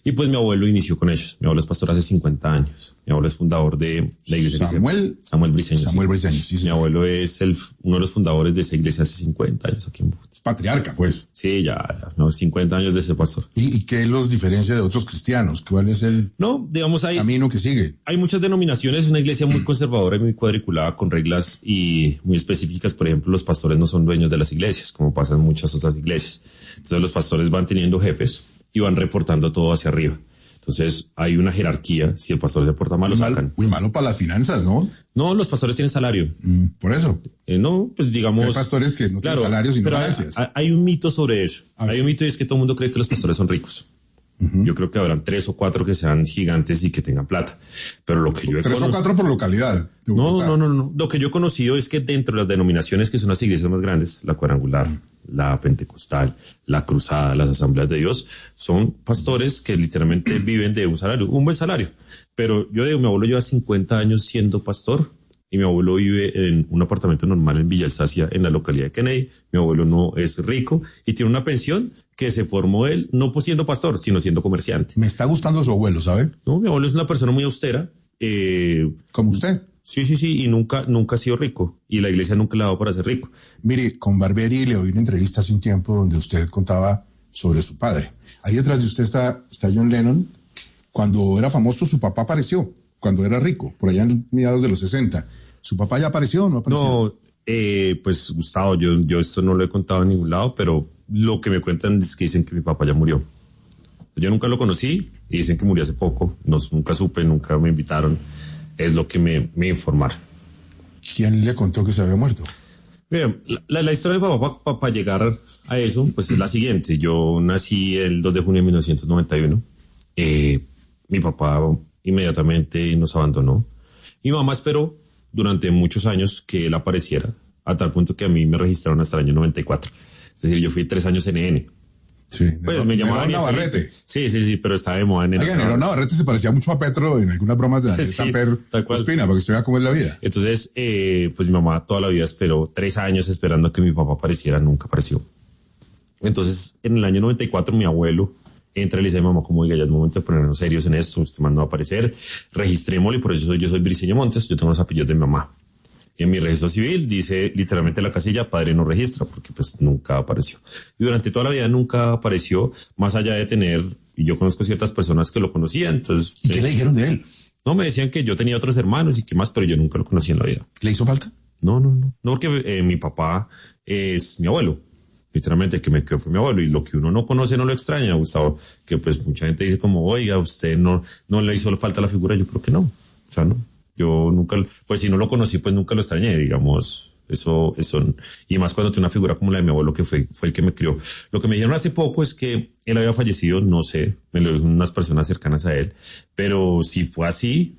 Y pues mi abuelo inició con ellos. Mi abuelo es pastor hace 50 años. Mi abuelo es fundador de la iglesia. Samuel Briceño. Samuel Briceño, sí. Mi abuelo es uno de los fundadores de esa iglesia hace 50 años aquí en Bogotá. Es patriarca, pues. Sí, ya, 50 años de ser pastor. ¿Y qué los diferencia de otros cristianos? ¿Cuál es el camino que sigue? Hay muchas denominaciones, es una iglesia muy conservadora y muy cuadriculada con reglas y muy específicas. Por ejemplo, los pastores no son dueños de las iglesias, como pasa en muchas otras iglesias. Entonces los pastores van teniendo jefes y van reportando todo hacia arriba. Entonces hay una jerarquía. Si el pastor se porta mal, lo sacan. Muy malo para las finanzas, ¿no? No, los pastores tienen salario. Por eso. No, pues digamos. Hay pastores que no tienen salario sino ganancias. Hay un mito sobre eso. Hay un mito y es que todo el mundo cree que los pastores son ricos. Yo creo que habrán 3 o 4 que sean gigantes y que tengan plata. Pero lo que yo he 3 o 4 por localidad. No. Lo que yo he conocido es que dentro de las denominaciones que son las iglesias más grandes, la cuadrangular, la pentecostal, la cruzada, las asambleas de Dios, son pastores que literalmente viven de un salario, un buen salario. Pero yo digo, mi abuelo lleva 50 años siendo pastor y mi abuelo vive en un apartamento normal en Villa Alsacia, en la localidad de Kennedy. Mi abuelo no es rico y tiene una pensión que se formó él, no pues siendo pastor, sino siendo comerciante. Me está gustando su abuelo, ¿sabe? No, mi abuelo es una persona muy austera. ¿Como usted? Sí, y nunca ha sido rico. Y la iglesia nunca le ha dado para ser rico. Mire, con Barbieri le oí una entrevista hace un tiempo donde usted contaba sobre su padre. Ahí detrás de usted está John Lennon. Cuando era famoso, su papá apareció, cuando era rico, por allá en mediados de los 60. ¿Su papá ya apareció o no apareció? No, pues Gustavo, yo esto no lo he contado en ningún lado, pero lo que me cuentan es que dicen que mi papá ya murió. Yo nunca lo conocí y dicen que murió hace poco. Nunca supe, nunca me invitaron. Es lo que me informaron. ¿Quién le contó que se había muerto? Mira, la historia de mi papá para llegar a eso, pues es la siguiente. Yo nací el 2 de junio de 1991. Mi papá inmediatamente nos abandonó. Mi mamá esperó durante muchos años que él apareciera, a tal punto que a mí me registraron hasta el año 94. Es decir, yo fui 3 años NN. Sí, pues me llamaban Navarrete. Sí, pero estaba de moda en Oigan, Nerón Navarrete se parecía mucho a Petro en algunas bromas de Samper Ospina, porque usted vea cómo es la vida. Entonces, pues mi mamá toda la vida esperó 3 años esperando que mi papá apareciera, nunca apareció. Entonces, en el año 94, mi abuelo entra y le dice a mi mamá, como diga, ya es momento de ponernos serios en esto, usted mandó a aparecer, registrémoslo, y por eso yo soy Briceño Montes, yo tengo los apellidos de mi mamá. En mi registro civil dice literalmente la casilla, padre no registra, porque pues nunca apareció. Y durante toda la vida nunca apareció, más allá de tener, y yo conozco ciertas personas que lo conocían, entonces... ¿Y qué le dijeron de él? No, me decían que yo tenía otros hermanos y qué más, pero yo nunca lo conocí en la vida. ¿Le hizo falta? No, porque mi papá es mi abuelo. Literalmente, que me quedó fue mi abuelo, y lo que uno no conoce no lo extraña, Gustavo, que pues mucha gente dice como, oiga, usted no le hizo falta la figura, yo creo que no, o sea, no. Yo nunca, pues si no lo conocí, pues nunca lo extrañé, digamos, eso, y más cuando tiene una figura como la de mi abuelo, que fue el que me crió. Lo que me dijeron hace poco es que él había fallecido, no sé, me lo dijeron unas personas cercanas a él, pero si fue así,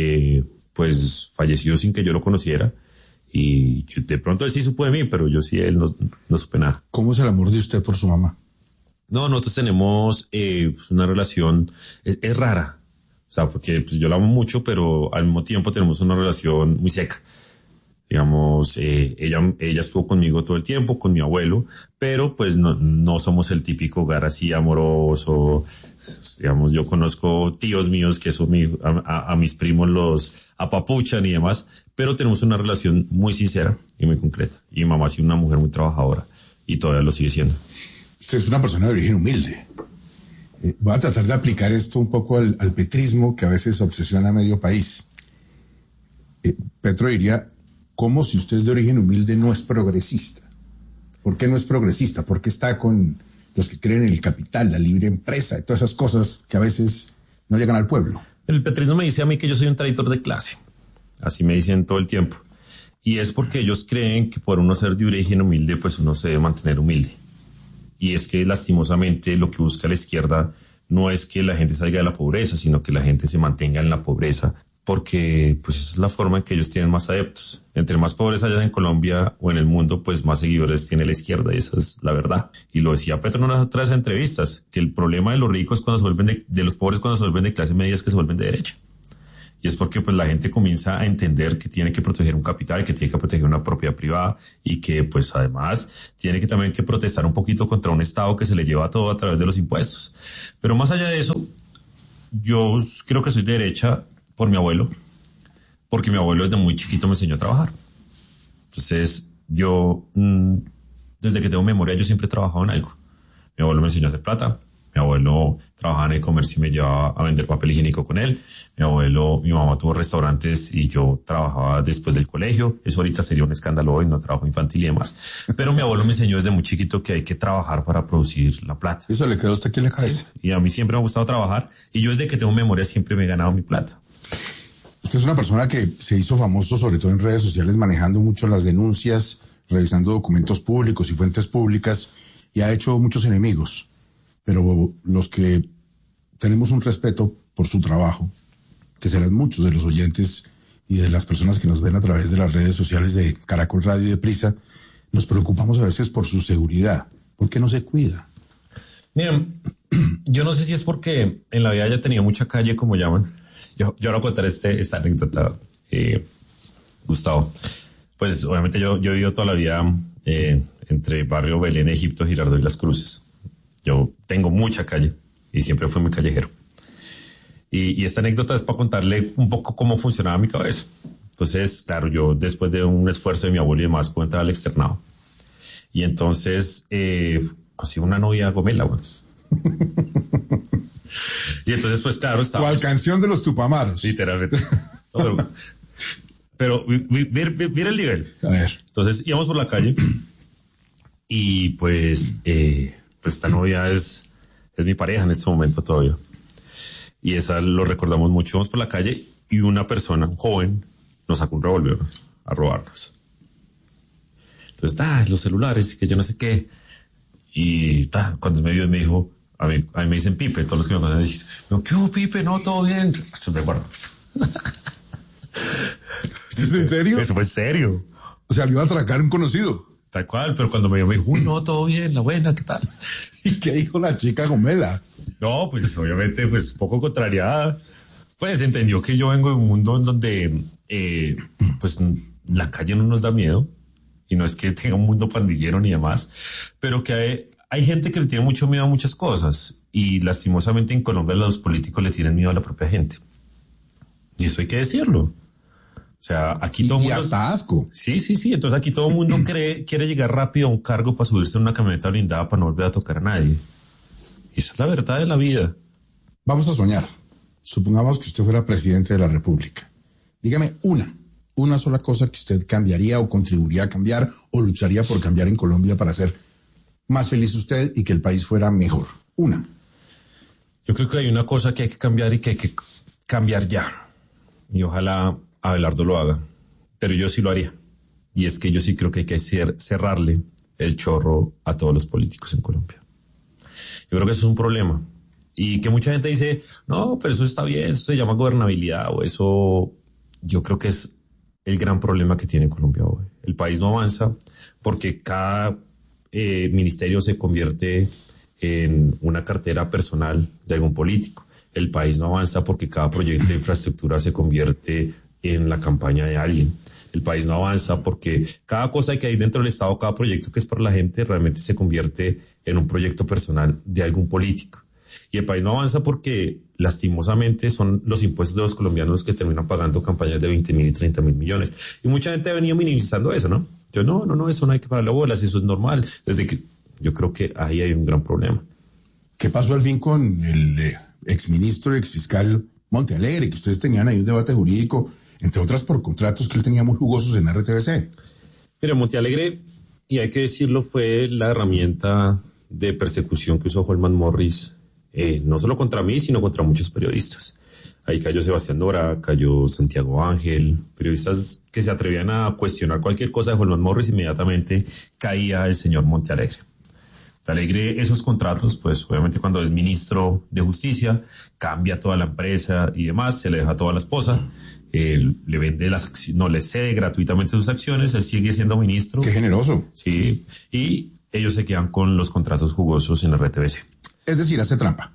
pues falleció sin que yo lo conociera, y de pronto él sí supo de mí, pero yo sí, él no supe nada. ¿Cómo es el amor de usted por su mamá? No, nosotros tenemos una relación, es rara. O sea, porque pues, yo la amo mucho, pero al mismo tiempo tenemos una relación muy seca. Digamos, ella estuvo conmigo todo el tiempo, con mi abuelo, pero pues no somos el típico hogar así amoroso. Digamos, yo conozco tíos míos que eso a mis primos los apapuchan y demás, pero tenemos una relación muy sincera y muy concreta. Y mi mamá ha sido una mujer muy trabajadora y todavía lo sigue siendo. Usted es una persona de origen humilde. Voy a tratar de aplicar esto un poco al petrismo que a veces obsesiona a medio país. Petro diría, ¿cómo si usted es de origen humilde no es progresista? ¿Por qué no es progresista? ¿Por qué está con los que creen en el capital, la libre empresa y todas esas cosas que a veces no llegan al pueblo? El petrismo me dice a mí que yo soy un traidor de clase. Así me dicen todo el tiempo. Y es porque ellos creen que por uno ser de origen humilde, pues uno se debe mantener humilde. Y es que lastimosamente lo que busca la izquierda no es que la gente salga de la pobreza, sino que la gente se mantenga en la pobreza, porque pues esa es la forma en que ellos tienen más adeptos. Entre más pobreza haya en Colombia o en el mundo, pues más seguidores tiene la izquierda, y esa es la verdad. Y lo decía Petro en unas otras entrevistas, que el problema de los ricos cuando se vuelven de los pobres cuando se vuelven de clase media es que se vuelven de derecha. Y es porque pues la gente comienza a entender que tiene que proteger un capital, que tiene que proteger una propiedad privada, y que pues además tiene que también que protestar un poquito contra un Estado que se le lleva todo a través de los impuestos. Pero más allá de eso, yo creo que soy de derecha por mi abuelo, porque mi abuelo desde muy chiquito me enseñó a trabajar. Entonces, yo, desde que tengo memoria, yo siempre he trabajado en algo. Mi abuelo me enseñó a hacer plata. Mi abuelo trabajaba en el comercio y me llevaba a vender papel higiénico con él. Mi mamá tuvo restaurantes y yo trabajaba después del colegio. Eso ahorita sería un escándalo hoy, no trabajo infantil y demás. Pero mi abuelo me enseñó desde muy chiquito que hay que trabajar para producir la plata. ¿Eso le quedó a usted aquí en la cabeza? Sí. Y a mí siempre me ha gustado trabajar y yo desde que tengo memoria siempre me he ganado mi plata. Usted es una persona que se hizo famoso sobre todo en redes sociales manejando mucho las denuncias, revisando documentos públicos y fuentes públicas y ha hecho muchos enemigos. Pero los que tenemos un respeto por su trabajo, que serán muchos de los oyentes y de las personas que nos ven a través de las redes sociales de Caracol Radio y de Prisa, nos preocupamos a veces por su seguridad. ¿Por qué no se cuida? Miren, yo no sé si es porque en la vida haya tenido mucha calle, como llaman. Yo ahora contaré esta anécdota, Gustavo. Pues obviamente yo he vivido toda la vida entre Barrio Belén, Egipto, Girardot y Las Cruces. Yo tengo mucha calle y siempre fui muy callejero. Y esta anécdota es para contarle un poco cómo funcionaba mi cabeza. Entonces, claro, yo después de un esfuerzo de mi abuelo y demás, pude entrar al externado. Y entonces, consigo una novia gomela, bueno. Y entonces, pues claro, estaba... ¿Cuál canción de los Tupamaros? Literalmente. No, pero mira el nivel. A ver. Entonces, íbamos por la calle y pues esta novia es mi pareja en este momento todavía. Y esa lo recordamos mucho. Íbamos por la calle y una persona, un joven, nos sacó un revólver a robarnos. Entonces, los celulares, que yo no sé qué. Y cuando me vio, me dijo, a mí me dicen Pipe, todos los que me conocen dicen, ¿qué hubo, Pipe? No, todo bien. ¿Es en serio? Eso fue en serio. O sea, le iba a atracar un conocido. Tal cual, pero cuando me dijo, uy, no, todo bien, la buena, ¿qué tal? ¿Y qué dijo la chica gomela? No, pues obviamente, pues poco contrariada. Pues entendió que yo vengo de un mundo en donde, pues la calle no nos da miedo. Y no es que tenga un mundo pandillero ni demás, pero que hay gente que le tiene mucho miedo a muchas cosas. Y lastimosamente en Colombia los políticos le tienen miedo a la propia gente. Y eso hay que decirlo. O sea, aquí todo el mundo... Y hasta asco. Sí. Entonces aquí todo el mundo quiere llegar rápido a un cargo para subirse en una camioneta blindada para no volver a tocar a nadie. Y esa es la verdad de la vida. Vamos a soñar. Supongamos que usted fuera presidente de la República. Dígame una sola cosa que usted cambiaría o contribuiría a cambiar o lucharía por cambiar en Colombia para ser más feliz usted y que el país fuera mejor. Una. Yo creo que hay una cosa que hay que cambiar y que hay que cambiar ya. Y ojalá Abelardo lo haga, pero yo sí lo haría. Y es que yo sí creo que hay que cerrarle el chorro a todos los políticos en Colombia. Yo creo que eso es un problema. Y que mucha gente dice, no, pero eso está bien, eso se llama gobernabilidad o eso... Yo creo que es el gran problema que tiene Colombia hoy. El país no avanza porque cada ministerio se convierte en una cartera personal de algún político. El país no avanza porque cada proyecto de infraestructura se convierte en la campaña de alguien. El país no avanza porque cada cosa que hay dentro del Estado, cada proyecto que es para la gente, realmente se convierte en un proyecto personal de algún político. Y el país no avanza porque, lastimosamente, son los impuestos de los colombianos los que terminan pagando campañas de 20.000 y 30.000 millones. Y mucha gente ha venido minimizando eso, ¿no? Yo, no, eso no hay que pagarle bolas, eso es normal. Desde que yo creo que ahí hay un gran problema. ¿Qué pasó al fin con el exministro y exfiscal Montealegre, que ustedes tenían ahí un debate jurídico, entre otras por contratos que él tenía muy jugosos en RTBC? Mire, Montealegre, y hay que decirlo, fue la herramienta de persecución que usó Holman Morris, no solo contra mí, sino contra muchos periodistas. Ahí cayó Sebastián Dora, cayó Santiago Ángel, periodistas que se atrevían a cuestionar cualquier cosa de Holman Morris, inmediatamente caía el señor Montealegre. Montealegre, esos contratos, pues obviamente cuando es ministro de Justicia, cambia toda la empresa y demás, se le deja toda la esposa, le vende las acciones, no le cede gratuitamente sus acciones, él sigue siendo ministro. ¡Qué generoso! Sí, y ellos se quedan con los contratos jugosos en RTBC. Es decir, hace trampa.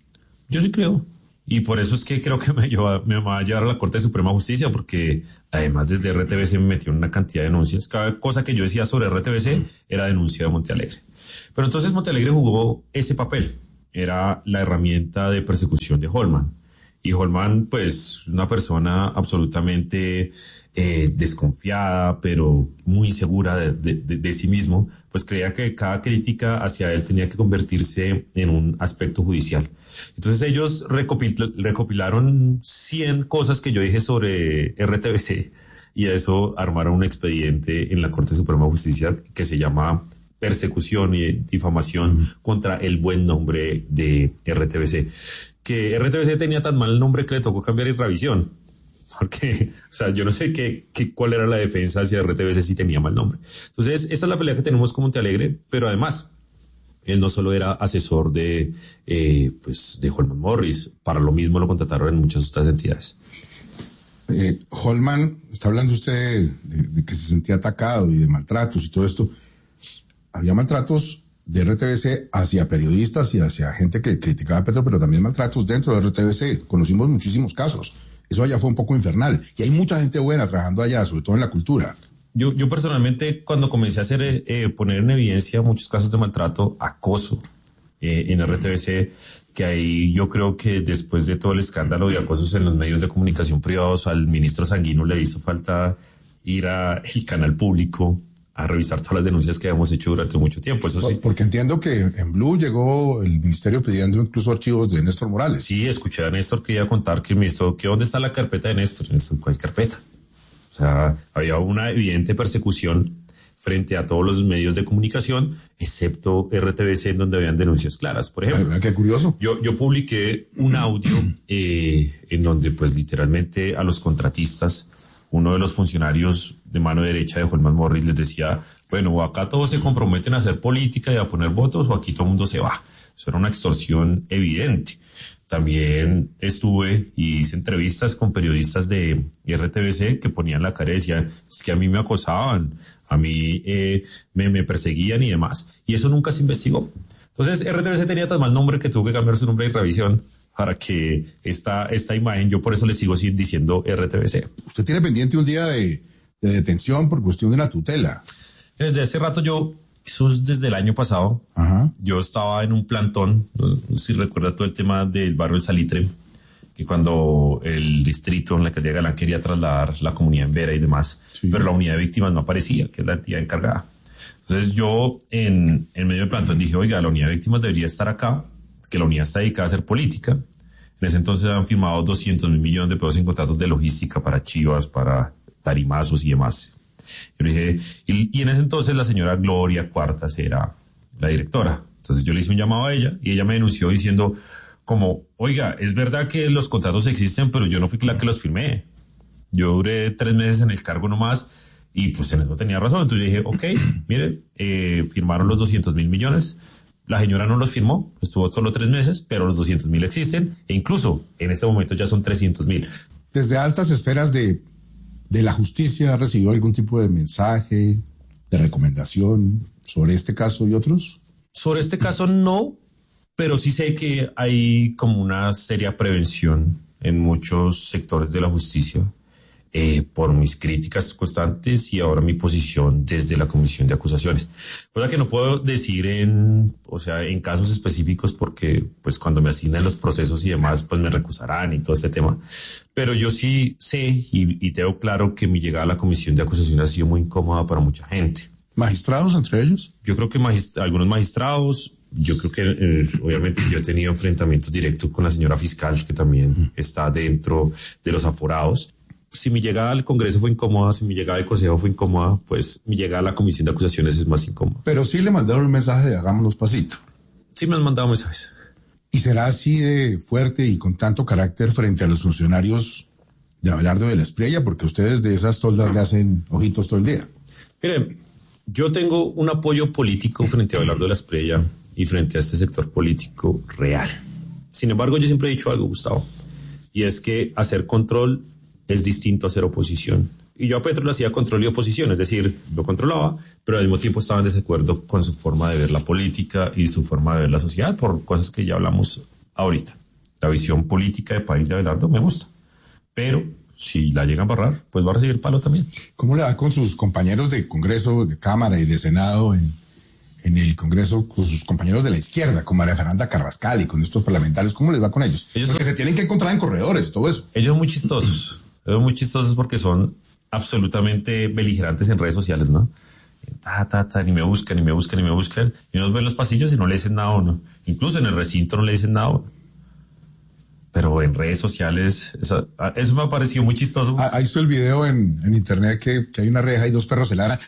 Yo sí creo. Y por eso es que creo que me va a llevar a la Corte de Suprema Justicia, porque además desde RTBC me metió en una cantidad de denuncias. Cada cosa que yo decía sobre RTBC era denuncia de Montealegre. Pero entonces Montealegre jugó ese papel. Era la herramienta de persecución de Holman. Y Holman, pues, una persona absolutamente desconfiada, pero muy segura de sí mismo, pues creía que cada crítica hacia él tenía que convertirse en un aspecto judicial. Entonces ellos recopilaron 100 cosas que yo dije sobre RTBC y a eso armaron un expediente en la Corte Suprema de Justicia que se llama persecución y difamación contra el buen nombre de RTBC. Que RTBC tenía tan mal nombre que le tocó cambiar Irravisión. Porque, o sea, yo no sé cuál era la defensa hacia RTBC si tenía mal nombre. Entonces, esta es la pelea que tenemos con Montealegre, pero además, él no solo era asesor de Holman Morris, para lo mismo lo contrataron en muchas otras entidades. Holman, está hablando usted de que se sentía atacado y de maltratos y todo esto. Había maltratos de RTBC hacia periodistas y hacia gente que criticaba a Petro, pero también maltratos dentro de RTBC. Conocimos muchísimos casos. Eso allá fue un poco infernal. Y hay mucha gente buena trabajando allá, sobre todo en la cultura. Yo personalmente, cuando comencé a poner en evidencia muchos casos de maltrato, acoso en RTBC, que ahí yo creo que después de todo el escándalo de acosos en los medios de comunicación privados, al ministro Sanguino le hizo falta ir al canal público a revisar todas las denuncias que habíamos hecho durante mucho tiempo. Eso sí. Porque entiendo que en Blue llegó el ministerio pidiendo incluso archivos de Néstor Morales. Sí, escuché a Néstor que iba a contar que el ministro, que dónde está la carpeta de Néstor. Néstor, ¿cuál carpeta? O sea, había una evidente persecución frente a todos los medios de comunicación, excepto RTBC, en donde habían denuncias claras. Por ejemplo, qué curioso. Yo publiqué un audio en donde, pues, literalmente a los contratistas, uno de los funcionarios de mano derecha de Holman Morris les decía, bueno, acá todos se comprometen a hacer política y a poner votos, o aquí todo el mundo se va. Eso era una extorsión evidente. También estuve y hice entrevistas con periodistas de RTBC que ponían la cara y decían, es que a mí me acosaban, a mí me perseguían y demás. Y eso nunca se investigó. Entonces RTBC tenía tan mal nombre que tuvo que cambiar su nombre de Irravisión para que esta imagen, yo por eso le sigo diciendo RTBC. Usted tiene pendiente un día de detención por cuestión de una tutela. Desde hace rato eso es desde el año pasado. Ajá. Yo estaba en un plantón, no sé si recuerda todo el tema del barrio del Salitre, que cuando el distrito en la alcaldía Galán quería trasladar la comunidad en Vera y demás, sí, pero la unidad de víctimas no aparecía, que es la entidad encargada. Entonces yo en medio del plantón dije, oiga, la unidad de víctimas debería estar acá, que la unidad está dedicada a hacer política. En ese entonces han firmado 200 mil millones de pesos en contratos de logística para chivas, para tarimazos y demás. Yo le dije, y en ese entonces la señora Gloria Cuartas era la directora. Entonces yo le hice un llamado a ella y ella me denunció diciendo como, oiga, es verdad que los contratos existen, pero yo no fui la que los firmé. Yo duré 3 meses en el cargo nomás y pues en eso tenía razón. Entonces yo dije, ok, mire, firmaron los 200 mil millones. La señora no los firmó, estuvo solo 3 meses, pero los 200 mil existen e incluso en este momento ya son 300 mil. Desde altas esferas de la justicia, ¿ha recibido algún tipo de mensaje, de recomendación sobre este caso y otros? Sobre este caso no, pero sí sé que hay como una seria prevención en muchos sectores de la justicia por mis críticas constantes y ahora mi posición desde la Comisión de Acusaciones. Cosa que no puedo decir en casos específicos porque pues cuando me asignan los procesos y demás pues me recusarán y todo este tema. Pero yo sí sé y tengo claro que mi llegada a la Comisión de Acusaciones ha sido muy incómoda para mucha gente. ¿Magistrados entre ellos? Yo creo que algunos magistrados. Yo creo que obviamente yo he tenido enfrentamientos directos con la señora fiscal que también está dentro de los aforados. Si mi llegada al Congreso fue incómoda, si mi llegada al Consejo fue incómoda, pues mi llegada a la Comisión de Acusaciones es más incómoda. Pero sí le mandaron un mensaje de hagámoslos pasito. Sí me han mandado mensajes. ¿Y será así de fuerte y con tanto carácter frente a los funcionarios de Abelardo de la Espriella? Porque ustedes de esas toldas le hacen ojitos todo el día. Miren, yo tengo un apoyo político frente a Abelardo de la Espriella y frente a este sector político real. Sin embargo, yo siempre he dicho algo, Gustavo, y es que hacer control es distinto a hacer oposición. Y yo a Petro le hacía control y oposición, es decir, lo controlaba, pero al mismo tiempo estaba en desacuerdo con su forma de ver la política y su forma de ver la sociedad por cosas que ya hablamos ahorita. La visión política de país de Abelardo me gusta, pero si la llegan a barrar, pues va a recibir palo también. ¿Cómo le va con sus compañeros de Congreso, de Cámara y de Senado en en el Congreso con sus compañeros de la izquierda, con María Fernanda Carrascal y con estos parlamentarios, ¿cómo les va con ellos? Porque se tienen que encontrar en corredores, todo eso. Ellos son muy chistosos porque son absolutamente beligerantes en redes sociales, ¿no? Ni me buscan. Y uno ve en los pasillos y no le dicen nada a uno. Incluso en el recinto no le dicen nada a uno. Pero en redes sociales, eso me ha parecido muy chistoso. Ahí está el video en internet que hay una reja y dos perros se ladran.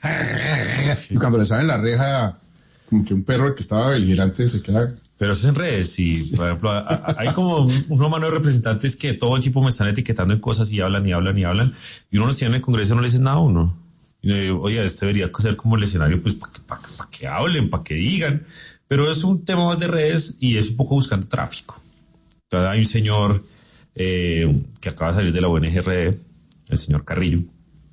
Y cuando le salen la reja, como que un perro que estaba beligerante se queda... Pero eso es en redes, y sí. Por ejemplo, hay como una mano de representantes que todo el tiempo me están etiquetando en cosas y hablan, y uno los tiene en el Congreso y no le dicen nada a uno. Y yo digo, oye, este debería ser como el escenario, pues, para que hablen, para que digan. Pero es un tema más de redes y es un poco buscando tráfico. Entonces, hay un señor que acaba de salir de la UNGRE, el señor Carrillo,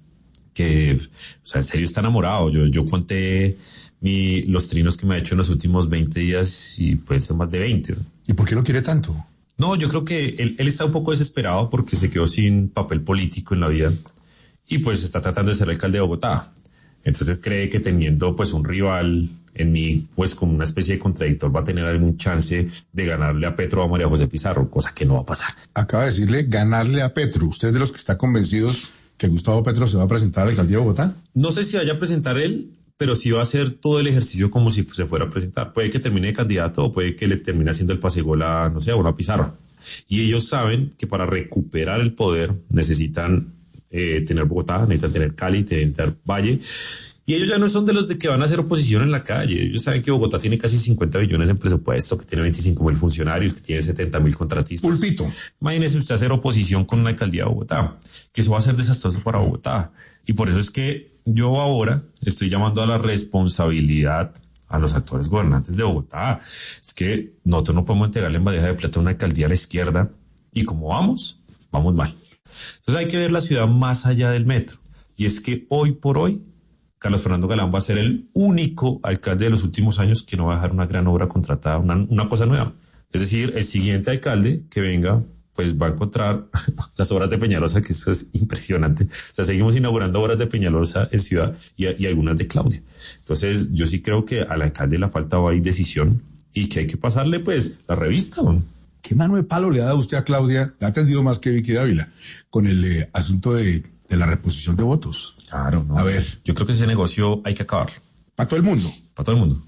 que, o sea, en serio está enamorado. Yo conté los trinos que me ha hecho en los últimos 20 días y pueden ser más de 20. ¿Y por qué lo quiere tanto? No, yo creo que él está un poco desesperado porque se quedó sin papel político en la vida y pues está tratando de ser alcalde de Bogotá. Entonces cree que teniendo pues un rival en mí, pues como una especie de contradictor, va a tener algún chance de ganarle a Petro o a María José Pizarro, cosa que no va a pasar. Acaba de decirle ganarle a Petro. ¿Usted es de los que está convencidos que Gustavo Petro se va a presentar a la alcaldía de Bogotá? No sé si vaya a presentar él, pero sí va a hacer todo el ejercicio como si se fuera a presentar. Puede que termine de candidato o puede que le termine haciendo el pasegol a, no sé, a una Pizarro. Y ellos saben que para recuperar el poder necesitan tener Bogotá, necesitan tener Cali, tener Valle. Y ellos ya no son de los de que van a hacer oposición en la calle. Ellos saben que Bogotá tiene casi 50 billones en presupuesto, que tiene 25.000 funcionarios, que tiene 70.000 contratistas. Pulpito. Imagínese usted hacer oposición con una alcaldía de Bogotá, que eso va a ser desastroso para Bogotá. Y por eso es que yo ahora estoy llamando a la responsabilidad a los actores gobernantes de Bogotá. Es que nosotros no podemos entregarle en bandeja de plata una alcaldía a la izquierda y como vamos mal. Entonces hay que ver la ciudad más allá del metro. Y es que hoy por hoy, Carlos Fernando Galán va a ser el único alcalde de los últimos años que no va a dejar una gran obra contratada, una cosa nueva. Es decir, el siguiente alcalde que venga, pues va a encontrar las obras de Peñalosa, que eso es impresionante. O sea, seguimos inaugurando obras de Peñalosa en ciudad y algunas de Claudia. Entonces, yo sí creo que al alcalde le falta hoy decisión y que hay que pasarle, pues, la revista, ¿no? ¿Qué mano de palo le ha dado usted a Claudia? Le ha atendido más que Vicky Dávila con el asunto de la reposición de votos. Claro, no. A ver. Yo creo que ese negocio hay que acabarlo. Para todo el mundo. Para todo el mundo.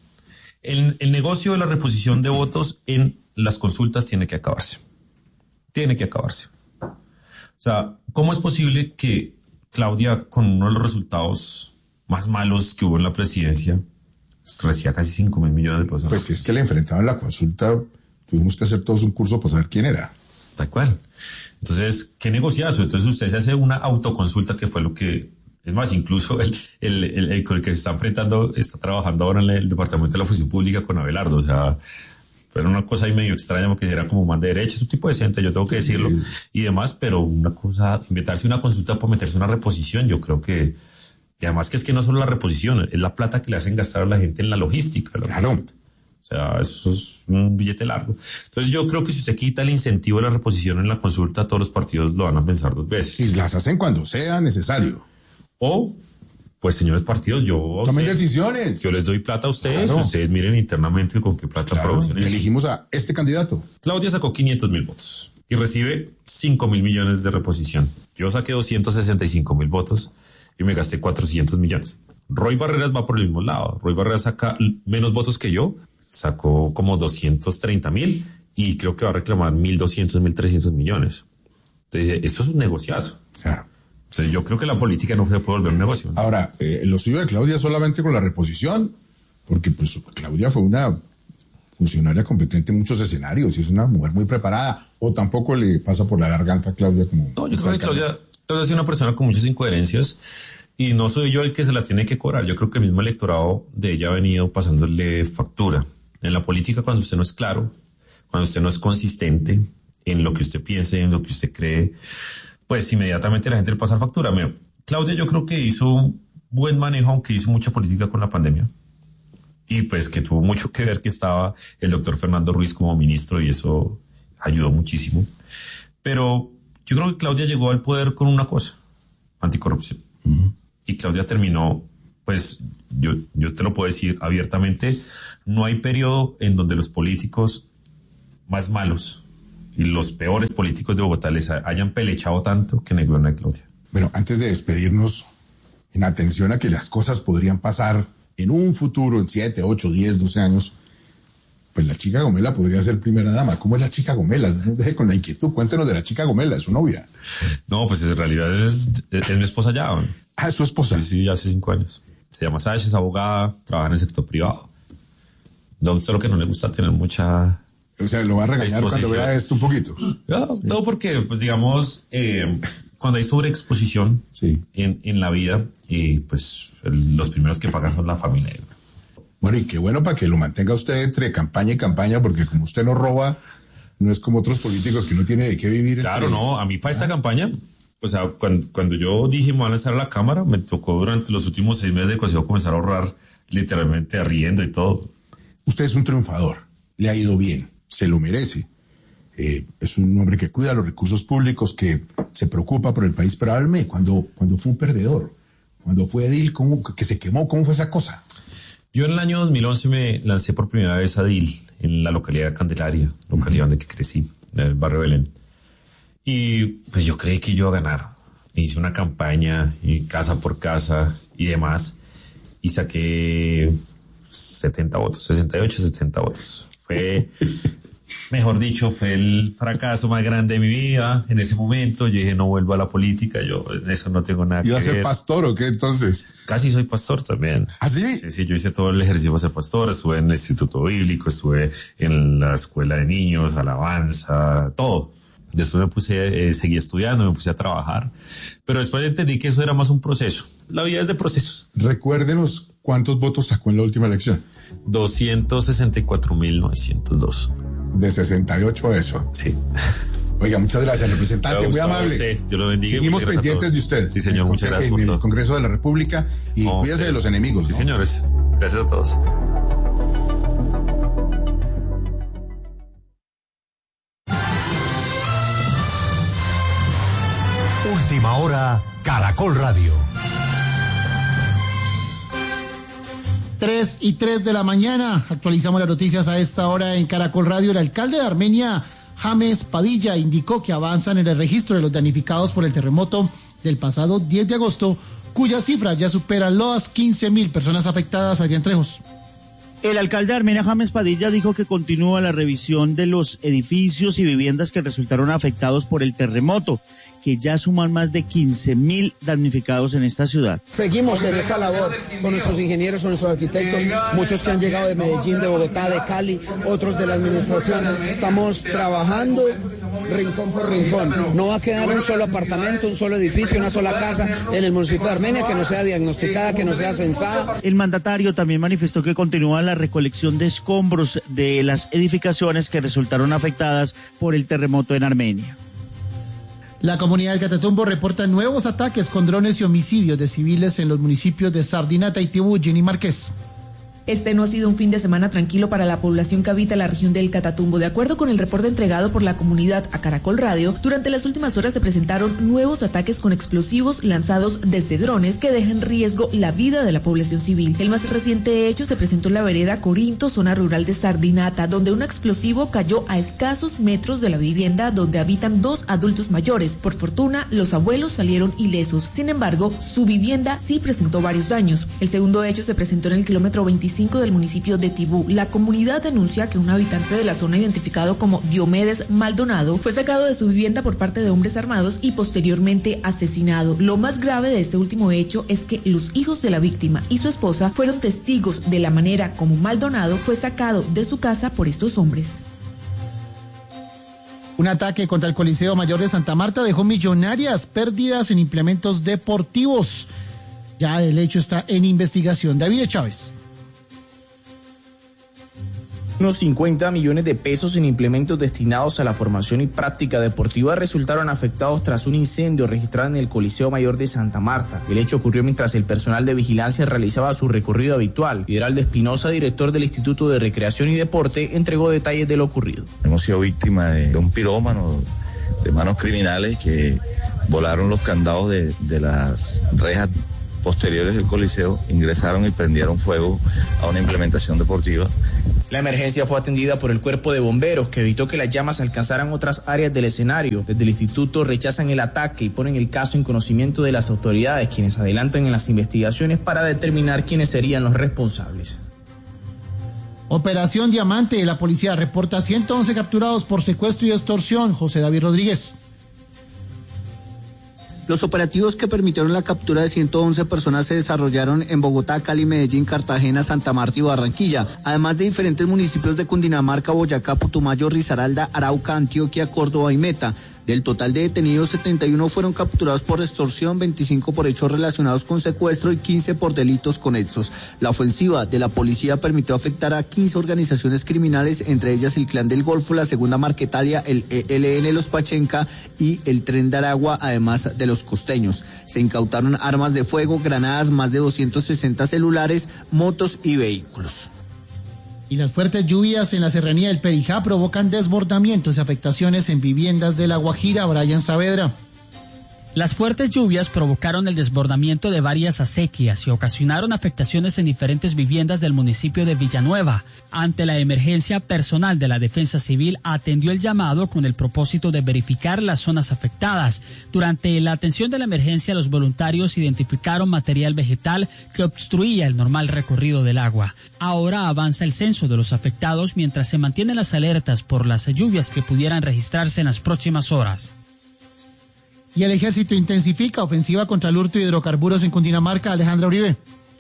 El negocio de la reposición de votos en las consultas tiene que acabarse. Tiene que acabarse. O sea, ¿cómo es posible que Claudia, con uno de los resultados más malos que hubo en la presidencia, reciba casi 5.000 millones de pesos? Pues si es que le enfrentaban la consulta, tuvimos que hacer todos un curso para saber quién era. Tal cual. Entonces, ¿qué negociazo? Entonces usted se hace una autoconsulta, que fue lo que... Es más, incluso el con el que se está enfrentando está trabajando ahora en el Departamento de la Función Pública con Abelardo. O sea, fue una cosa ahí medio extraña porque era como más de derecha. Es un tipo decente, yo tengo que decirlo. Sí. Y demás, pero una cosa, inventarse una consulta para meterse en una reposición, yo creo que... Y además que es que no solo la reposición, es la plata que le hacen gastar a la gente en la logística. Claro. O sea, eso es un billete largo. Entonces yo creo que si usted quita el incentivo de la reposición en la consulta, todos los partidos lo van a pensar dos veces. Y las hacen cuando sea necesario. O, pues señores partidos, tomen decisiones. Yo les doy plata a ustedes, claro. Ustedes miren internamente con qué plata producen. Elegimos a este candidato. Claudia sacó 500.000 votos y recibe 5.000 millones de reposición. Yo saqué 265.000 votos y me gasté 400 millones. Roy Barreras va por el mismo lado. Roy Barreras saca menos votos que yo, sacó como 230.000 y creo que va a reclamar 1.200, 1.300 millones. Entonces, eso es un negociazo. Claro. Entonces, yo creo que la política no se puede volver un negocio, ¿no? Ahora, lo suyo de Claudia solamente con la reposición, porque pues Claudia fue una funcionaria competente en muchos escenarios y es una mujer muy preparada, o tampoco le pasa por la garganta a Claudia como... No, yo creo que Claudia es una persona con muchas incoherencias y no soy yo el que se las tiene que cobrar. Yo creo que el mismo electorado de ella ha venido pasándole factura. En la política, cuando usted no es claro, cuando usted no es consistente en lo que usted piensa y en lo que usted cree, pues inmediatamente la gente le pasa factura. Mira, Claudia yo creo que hizo un buen manejo, aunque hizo mucha política con la pandemia. Y pues que tuvo mucho que ver que estaba el doctor Fernando Ruiz como ministro y eso ayudó muchísimo. Pero yo creo que Claudia llegó al poder con una cosa, anticorrupción. Uh-huh. Y Claudia terminó pues yo te lo puedo decir abiertamente, no hay periodo en donde los políticos más malos y los peores políticos de Bogotá les hayan pelechado tanto que negó a Claudia. Bueno, antes de despedirnos, en atención a que las cosas podrían pasar en un futuro, en 7, 8, 10, 12 años, pues la chica Gomela podría ser primera dama. ¿Cómo es la chica Gomela? No deje con la inquietud. Cuéntenos de la chica Gomela, es su novia. No, pues en realidad es mi esposa ya. Ah, es su esposa. Sí, ya hace 5 años. Se llama Sasha, es abogada, trabaja en el sector privado. No, solo que no le gusta tener mucha... O sea, lo va a regañar cuando vea esto un poquito. No, porque, pues digamos, cuando hay sobreexposición en la vida, pues los primeros que pagan son la familia. Bueno, y qué bueno para que lo mantenga usted entre campaña y campaña, porque como usted no roba, no es como otros políticos que no tiene de qué vivir. Claro, no, a mí para esta campaña, o sea, cuando yo dije me voy a lanzar a la Cámara, me tocó durante los últimos 6 meses de consejo comenzar a ahorrar, literalmente arriendo y todo. Usted es un triunfador, le ha ido bien, se lo merece. Es un hombre que cuida los recursos públicos, que se preocupa por el país, pero háblame, cuando fue un perdedor, cuando fue edil, que se quemó, ¿cómo fue esa cosa? Yo en el año 2011 me lancé por primera vez a edil en la localidad de Candelaria, localidad donde crecí, en el barrio Belén. Y pues yo creí que yo iba a ganar. Hice una campaña, y casa por casa y demás, y saqué 70 votos, 68, 70 votos. Fue, mejor dicho, fue el fracaso más grande de mi vida. En ese momento yo dije, no vuelvo a la política, yo en eso no tengo nada que ver. ¿Iba a ser pastor o qué entonces? Casi soy pastor también. ¿Ah, sí? Sí, yo hice todo el ejercicio para ser pastor, estuve en el Instituto Bíblico, estuve en la escuela de niños, alabanza, todo. Después seguí estudiando, me puse a trabajar, pero después entendí que eso era más un proceso. La vida es de procesos. Recuérdenos cuántos votos sacó en la última elección. 264.902. De 68 a eso. Sí. Oiga, muchas gracias, representante, muy amable. Dios lo bendiga. Seguimos pendientes de usted. Sí, señor, muchas gracias. En el Congreso de la República y cuídese de los enemigos. Sí, señores. Gracias a todos. Última hora, Caracol Radio. 3:03 de la mañana. Actualizamos las noticias a esta hora en Caracol Radio. El alcalde de Armenia, James Padilla, indicó que avanzan en el registro de los damnificados por el terremoto del pasado 10 de agosto, cuya cifra ya supera las 15.000 personas afectadas. Adrián Trejos. El alcalde de Armenia, James Padilla, dijo que continúa la revisión de los edificios y viviendas que resultaron afectados por el terremoto, que ya suman más de 15.000 damnificados en esta ciudad. Seguimos en esta labor con nuestros ingenieros, con nuestros arquitectos, muchos que han llegado de Medellín, de Bogotá, de Cali, otros de la administración. Estamos trabajando rincón por rincón. No va a quedar un solo apartamento, un solo edificio, una sola casa en el municipio de Armenia que no sea diagnosticada, que no sea censada. El mandatario también manifestó que continúa la recolección de escombros de las edificaciones que resultaron afectadas por el terremoto en Armenia. La comunidad del Catatumbo reporta nuevos ataques con drones y homicidios de civiles en los municipios de Sardinata y Tibú. Jenny Márquez. Este no ha sido un fin de semana tranquilo para la población que habita la región del Catatumbo. De acuerdo con el reporte entregado por la comunidad a Caracol Radio, durante las últimas horas se presentaron nuevos ataques con explosivos lanzados desde drones que dejan en riesgo la vida de la población civil. El más reciente hecho se presentó en la vereda Corinto, zona rural de Sardinata, donde un explosivo cayó a escasos metros de la vivienda donde habitan 2 adultos mayores. Por fortuna, los abuelos salieron ilesos. Sin embargo, su vivienda sí presentó varios daños. El segundo hecho se presentó en el kilómetro 25 del municipio de Tibú. La comunidad denuncia que un habitante de la zona identificado como Diomedes Maldonado fue sacado de su vivienda por parte de hombres armados y posteriormente asesinado. Lo más grave de este último hecho es que los hijos de la víctima y su esposa fueron testigos de la manera como Maldonado fue sacado de su casa por estos hombres. Un ataque contra el Coliseo Mayor de Santa Marta dejó millonarias pérdidas en implementos deportivos. Ya el hecho está en investigación. David Chávez. Unos 50 millones de pesos en implementos destinados a la formación y práctica deportiva resultaron afectados tras un incendio registrado en el Coliseo Mayor de Santa Marta. El hecho ocurrió mientras el personal de vigilancia realizaba su recorrido habitual. Lideraldo Espinosa, director del Instituto de Recreación y Deporte, entregó detalles de lo ocurrido. Hemos sido víctimas de un pirómano, de manos criminales que volaron los candados de las rejas posteriores del Coliseo ingresaron y prendieron fuego a una implementación deportiva. La emergencia fue atendida por el cuerpo de bomberos, que evitó que las llamas alcanzaran otras áreas del escenario. Desde el instituto rechazan el ataque y ponen el caso en conocimiento de las autoridades, quienes adelantan en las investigaciones para determinar quiénes serían los responsables. Operación Diamante. La policía reporta 111 capturados por secuestro y extorsión. José David Rodríguez. Los operativos que permitieron la captura de 111 personas se desarrollaron en Bogotá, Cali, Medellín, Cartagena, Santa Marta y Barranquilla, además de diferentes municipios de Cundinamarca, Boyacá, Putumayo, Risaralda, Arauca, Antioquia, Córdoba y Meta. Del total de detenidos, 71 fueron capturados por extorsión, 25 por hechos relacionados con secuestro y 15 por delitos conexos. La ofensiva de la policía permitió afectar a 15 organizaciones criminales, entre ellas el Clan del Golfo, la Segunda Marquetalia, el ELN Los Pachenca y el Tren de Aragua, además de los costeños. Se incautaron armas de fuego, granadas, más de 260 celulares, motos y vehículos. Y las fuertes lluvias en la serranía del Perijá provocan desbordamientos y afectaciones en viviendas de La Guajira. Brian Saavedra. Las fuertes lluvias provocaron el desbordamiento de varias acequias y ocasionaron afectaciones en diferentes viviendas del municipio de Villanueva. Ante la emergencia, personal de la Defensa Civil atendió el llamado con el propósito de verificar las zonas afectadas. Durante la atención de la emergencia, los voluntarios identificaron material vegetal que obstruía el normal recorrido del agua. Ahora avanza el censo de los afectados mientras se mantienen las alertas por las lluvias que pudieran registrarse en las próximas horas. Y el ejército intensifica ofensiva contra el hurto de hidrocarburos en Cundinamarca. Alejandra Uribe.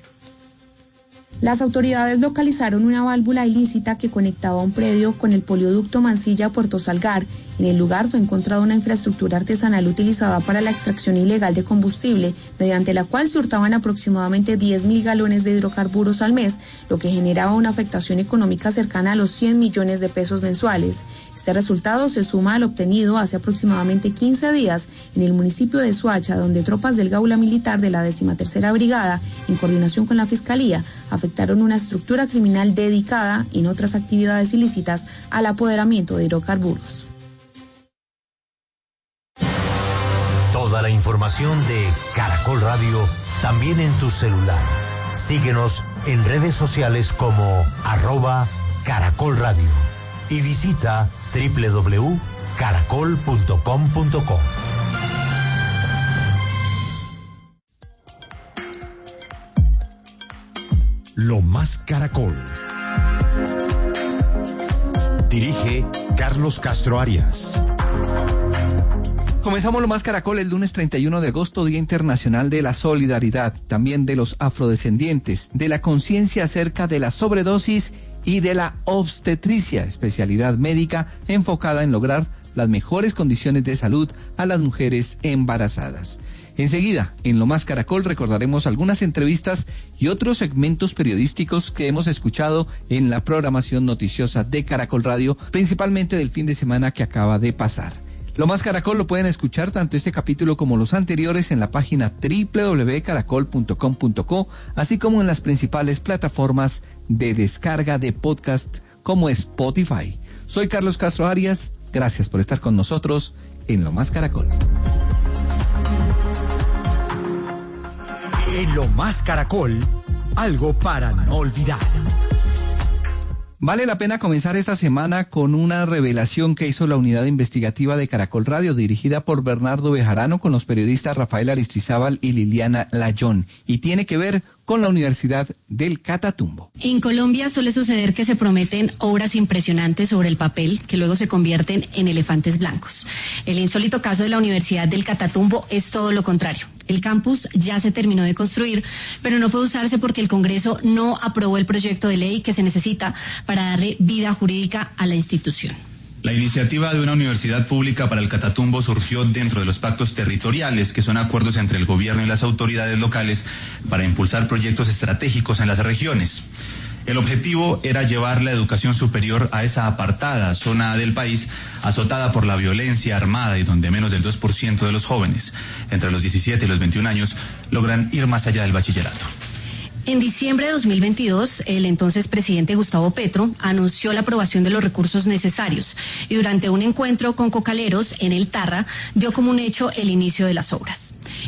Las autoridades localizaron una válvula ilícita que conectaba un predio con el polioducto Mansilla-Puerto Salgar. En el lugar fue encontrada una infraestructura artesanal utilizada para la extracción ilegal de combustible, mediante la cual se hurtaban aproximadamente 10.000 galones de hidrocarburos al mes, lo que generaba una afectación económica cercana a los 100 millones de pesos mensuales. Este resultado se suma al obtenido hace aproximadamente 15 días en el municipio de Soacha, donde tropas del Gaula Militar de la 13ª Brigada, en coordinación con la Fiscalía, afectaron una estructura criminal dedicada, en otras actividades ilícitas, al apoderamiento de hidrocarburos. Toda la información de Caracol Radio también en tu celular. Síguenos en redes sociales como @Caracol Radio y visita www.caracol.com.co. Lo Más Caracol. Dirige Carlos Castro Arias. Comenzamos Lo Más Caracol el lunes 31 de agosto, Día Internacional de la Solidaridad, también de los afrodescendientes, de la conciencia acerca de la sobredosis y de la obstetricia, especialidad médica enfocada en lograr las mejores condiciones de salud a las mujeres embarazadas. Enseguida, en Lo Más Caracol, recordaremos algunas entrevistas y otros segmentos periodísticos que hemos escuchado en la programación noticiosa de Caracol Radio, principalmente del fin de semana que acaba de pasar. Lo Más Caracol lo pueden escuchar tanto este capítulo como los anteriores en la página www.caracol.com.co, así como en las principales plataformas de descarga de podcast como Spotify. Soy Carlos Castro Arias, gracias por estar con nosotros en Lo Más Caracol. En Lo Más Caracol, algo para no olvidar. Vale la pena comenzar esta semana con una revelación que hizo la unidad investigativa de Caracol Radio, dirigida por Bernardo Bejarano, con los periodistas Rafael Aristizábal y Liliana Layón, y tiene que ver con la Universidad del Catatumbo. En Colombia suele suceder que se prometen obras impresionantes sobre el papel que luego se convierten en elefantes blancos. El insólito caso de la Universidad del Catatumbo es todo lo contrario. El campus ya se terminó de construir, pero no puede usarse porque el Congreso no aprobó el proyecto de ley que se necesita para darle vida jurídica a la institución. La iniciativa de una universidad pública para el Catatumbo surgió dentro de los pactos territoriales, que son acuerdos entre el gobierno y las autoridades locales para impulsar proyectos estratégicos en las regiones. El objetivo era llevar la educación superior a esa apartada zona del país azotada por la violencia armada y donde menos del 2% de los jóvenes entre los 17 y los 21 años logran ir más allá del bachillerato. En diciembre de 2022, el entonces presidente Gustavo Petro anunció la aprobación de los recursos necesarios y durante un encuentro con cocaleros en el Tarra dio como un hecho el inicio de las obras.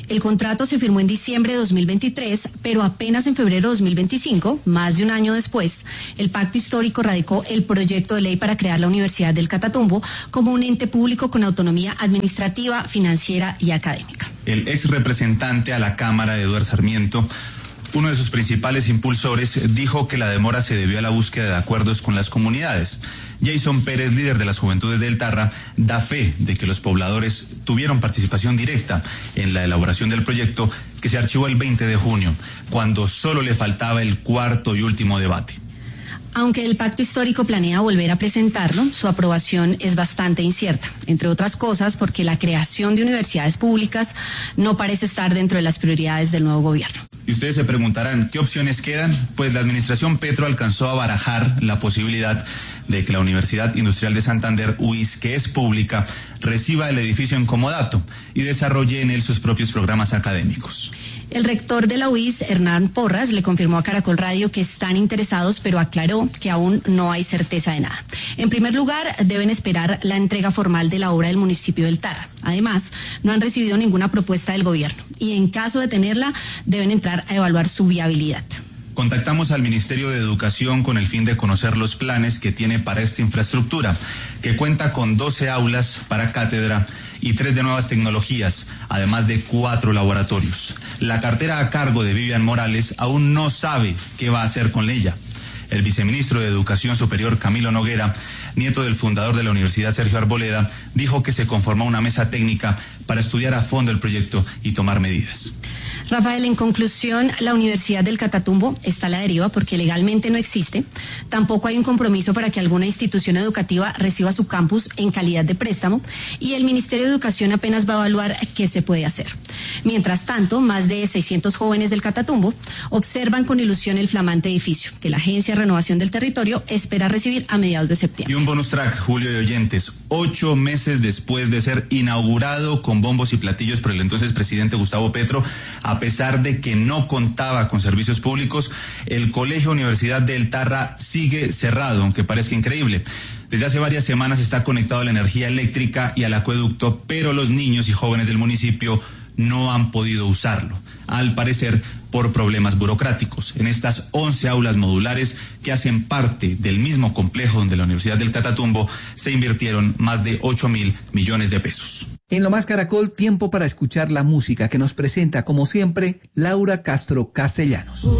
El contrato se firmó en diciembre de 2023, pero apenas en febrero de 2025, más de un año después, el Pacto Histórico radicó el proyecto de ley para crear la Universidad del Catatumbo como un ente público con autonomía administrativa, financiera y académica. El ex representante a la Cámara, Eduardo Sarmiento, uno de sus principales impulsores, dijo que la demora se debió a la búsqueda de acuerdos con las comunidades. Jason Pérez, líder de las Juventudes del Tarra, da fe de que los pobladores tuvieron participación directa en la elaboración del proyecto, que se archivó el 20 de junio, cuando solo le faltaba el cuarto y último debate. Aunque el Pacto Histórico planea volver a presentarlo, su aprobación es bastante incierta, entre otras cosas porque la creación de universidades públicas no parece estar dentro de las prioridades del nuevo gobierno. Y ustedes se preguntarán, ¿qué opciones quedan? Pues la administración Petro alcanzó a barajar la posibilidad de que la Universidad Industrial de Santander, UIS, que es pública, reciba el edificio en comodato y desarrolle en él sus propios programas académicos. El rector de la UIS, Hernán Porras, le confirmó a Caracol Radio que están interesados, pero aclaró que aún no hay certeza de nada. En primer lugar, deben esperar la entrega formal de la obra del municipio del Tarra. Además, no han recibido ninguna propuesta del gobierno y en caso de tenerla, deben entrar a evaluar su viabilidad. Contactamos al Ministerio de Educación con el fin de conocer los planes que tiene para esta infraestructura, que cuenta con 12 aulas para cátedra y 3 de nuevas tecnologías, además de 4 laboratorios. La cartera a cargo de Vivian Morales aún no sabe qué va a hacer con ella. El viceministro de Educación Superior, Camilo Noguera, nieto del fundador de la Universidad, Sergio Arboleda, dijo que se conformó una mesa técnica para estudiar a fondo el proyecto y tomar medidas. Rafael, en conclusión, la Universidad del Catatumbo está a la deriva porque legalmente no existe. Tampoco hay un compromiso para que alguna institución educativa reciba su campus en calidad de préstamo y el Ministerio de Educación apenas va a evaluar qué se puede hacer. Mientras tanto, más de 600 jóvenes del Catatumbo observan con ilusión el flamante edificio que la Agencia de Renovación del Territorio espera recibir a mediados de septiembre. Y un bonus track, Julio y oyentes, 8 meses después de ser inaugurado con bombos y platillos por el entonces presidente Gustavo Petro, a pesar de que no contaba con servicios públicos, el Colegio Universidad del Tarra sigue cerrado, aunque parezca increíble. Desde hace varias semanas está conectado a la energía eléctrica y al acueducto, pero los niños y jóvenes del municipio no han podido usarlo, al parecer por problemas burocráticos. En estas 11 aulas modulares que hacen parte del mismo complejo donde la Universidad del Catatumbo se invirtieron más de 8.000 millones de pesos. En Lo Más Caracol, tiempo para escuchar la música que nos presenta, como siempre, Laura Castro Castellanos.